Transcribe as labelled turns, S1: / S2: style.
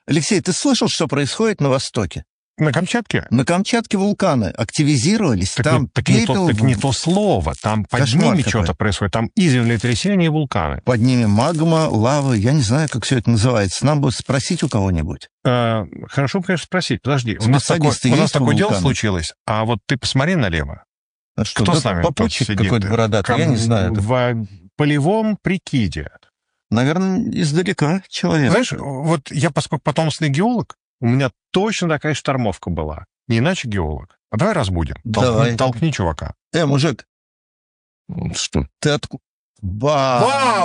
S1: Алексей, ты слышал, что происходит на Востоке?
S2: На Камчатке?
S1: На Камчатке вулканы активизировались, там пепел...
S2: Так не то слово, там под ними что-то происходит, там и землетрясения, и вулканы.
S1: Под ними магма, лава, я не знаю, как все это называется. Нам бы спросить у кого-нибудь.
S2: Хорошо, конечно, спросить. Подожди, у нас такое дело случилось, а вот ты посмотри налево.
S1: А что,
S2: кто с нами
S1: попутчик какой-то бородатый, я не знаю.
S2: В полевом прикиде.
S1: Наверное, издалека человек.
S2: Знаешь, вот я, поскольку потомственный геолог, у меня точно такая штормовка была. Не иначе геолог. А давай разбудим.
S1: Давай.
S2: Толкни чувака.
S1: Мужик.
S3: Что?
S1: Ты откуда?